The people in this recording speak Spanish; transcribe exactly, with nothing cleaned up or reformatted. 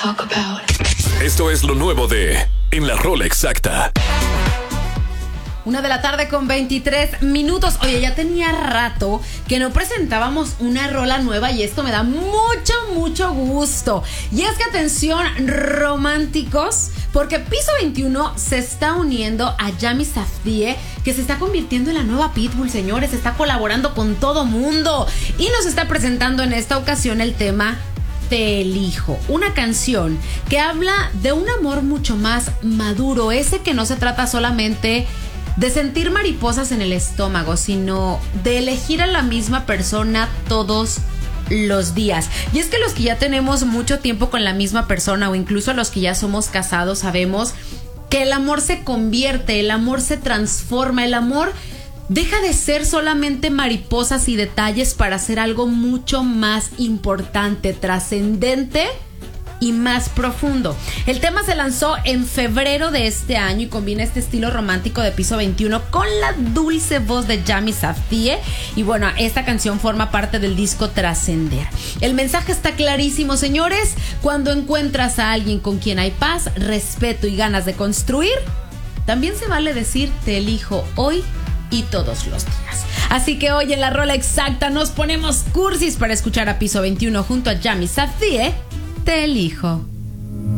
talk about. Esto es lo nuevo de En la Rola Exacta. Una de la tarde con veintitrés minutos. Oye, ya tenía rato que no presentábamos una rola nueva y esto me da mucho, mucho gusto. Y es que atención, románticos, porque Piso veintiuno se está uniendo a Yami Safdie, que se está convirtiendo en la nueva Pitbull, señores. Está colaborando con todo mundo y nos está presentando en esta ocasión el tema Te elijo, una canción que habla de un amor mucho más maduro, ese que no se trata solamente de sentir mariposas en el estómago, sino de elegir a la misma persona todos los días. Y es que los que ya tenemos mucho tiempo con la misma persona, o incluso los que ya somos casados, sabemos que el amor se convierte, el amor se transforma, el amor deja de ser solamente mariposas y detalles para ser algo mucho más importante, trascendente y más profundo. El tema se lanzó en febrero de este año y combina este estilo romántico de Piso veintiuno con la dulce voz de Yami Safdie. Y bueno, esta canción forma parte del disco Trascender. El mensaje está clarísimo, señores. Cuando encuentras a alguien con quien hay paz, respeto y ganas de construir, también se vale decir te elijo hoy y todos los días. Así que hoy en la Rola Exacta nos ponemos cursis para escuchar a Piso veintiuno junto a Yami Safdie. Te elijo.